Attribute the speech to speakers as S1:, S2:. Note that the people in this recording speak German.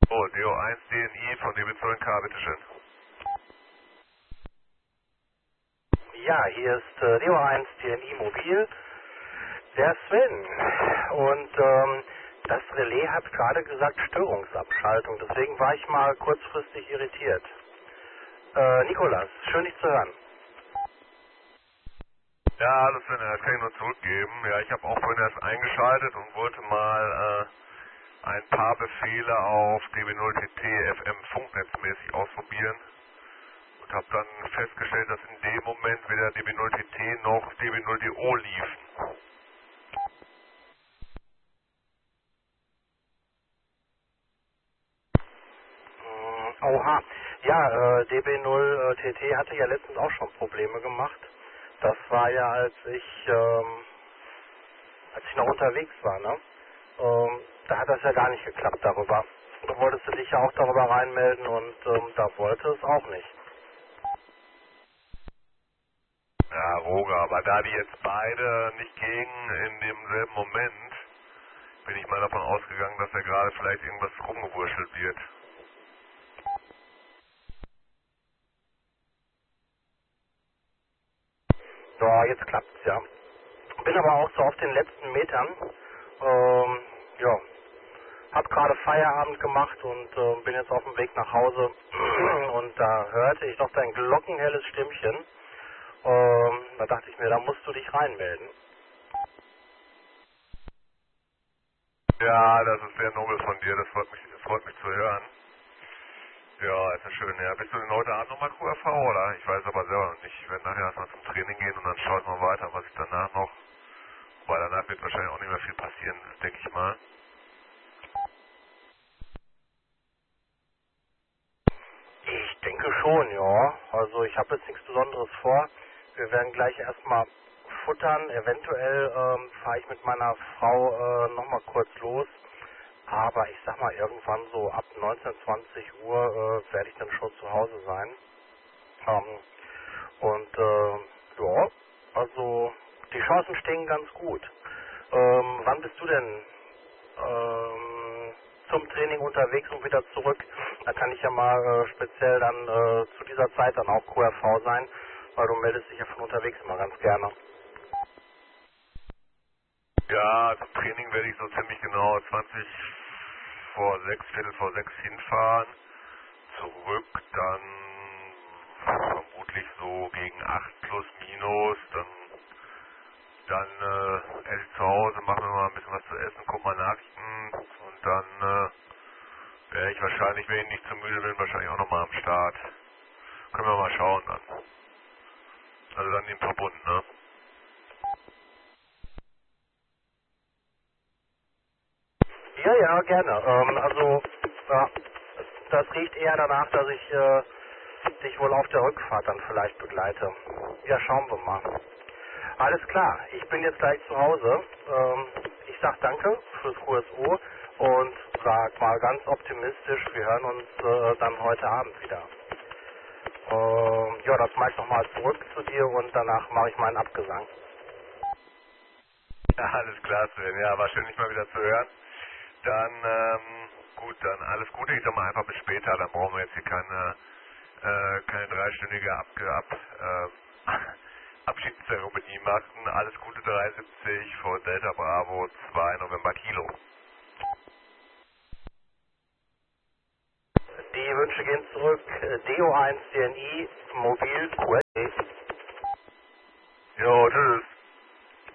S1: Oh, DO1 DNI von DB2K, bitteschön.
S2: Ja, hier ist DO1 DNI Mobil, der Sven. Und das Relais hat gerade gesagt Störungsabschaltung, deswegen war ich mal kurzfristig irritiert. Nikolas, schön dich zu hören.
S1: Ja, hallo Sven, das kann ich nur zurückgeben. Ja, ich habe auch vorhin erst eingeschaltet und wollte mal ein paar Befehle auf DB0TT FM funknetzmäßig ausprobieren und habe dann festgestellt, dass in dem Moment weder DB0TT noch DB0DO liefen.
S2: Oha, ja, DB0TT hatte ja letztens auch schon Probleme gemacht. Das war ja, als ich noch unterwegs war, ne? Da hat das ja gar nicht geklappt darüber. Da wolltest du dich ja auch darüber reinmelden und da wollte es auch nicht.
S1: Ja, Roger, aber da die jetzt beide nicht gingen in demselben Moment, bin ich mal davon ausgegangen, dass da gerade vielleicht irgendwas rumgewurschtelt wird.
S2: So, jetzt klappt's ja. Bin aber auch so auf den letzten Metern. Ja, hab gerade Feierabend gemacht und bin jetzt auf dem Weg nach Hause und da hörte ich noch dein glockenhelles Stimmchen. Da dachte ich mir, da musst du dich reinmelden.
S1: Ja, das ist sehr nobel von dir, das freut mich zu hören. Ja, ist ja schön. Ja, bist du denn heute Abend nochmal QRV, oder? Ich weiß aber selber noch nicht. Ich werde nachher erstmal zum Training gehen und dann schauen wir weiter, was ich danach noch, weil danach wird wahrscheinlich auch nicht mehr viel passieren, denke ich mal.
S2: Ich denke schon, ja. Also ich habe jetzt nichts Besonderes vor. Wir werden gleich erstmal futtern. Eventuell fahre ich mit meiner Frau nochmal kurz los. Aber ich sag mal, irgendwann so ab 19, 20 Uhr werde ich dann schon zu Hause sein. Ja, also die Chancen stehen ganz gut. Wann bist du denn zum Training unterwegs und wieder zurück? Da kann ich ja mal speziell dann zu dieser Zeit dann auch QRV sein, weil du meldest dich ja von unterwegs immer ganz gerne.
S1: Ja, zum Training werde ich so ziemlich genau 20 vor 6, Viertel vor 6 hinfahren. Zurück dann vermutlich so gegen 8 plus minus. Dann esse ich zu Hause, machen wir mal ein bisschen was zu essen, guck mal Nachrichten und dann wäre ich wahrscheinlich, wenn ich nicht zu müde bin, wahrscheinlich auch nochmal am Start. Können wir mal schauen dann. Also dann im Verbund, ne?
S2: Ja, ja, gerne. Also, ja, das riecht eher danach, dass ich dich wohl auf der Rückfahrt dann vielleicht begleite. Ja, schauen wir mal. Alles klar, ich bin jetzt gleich zu Hause. Ich sag danke fürs QSO und sag mal ganz optimistisch, wir hören uns dann heute Abend wieder. Ja, das mache ich nochmal zurück zu dir und danach mache ich meinen Abgesang.
S1: Ja, alles klar, Sven. Ja, war schön, dich mal wieder zu hören. Dann, gut, dann alles Gute. Ich sag mal einfach bis später. Dann brauchen wir jetzt hier keine dreistündige Abschiedszeremonie machen. Alles Gute 73 von Delta Bravo 2 November Kilo.
S2: Die Wünsche gehen zurück. DO1 DNI Mobil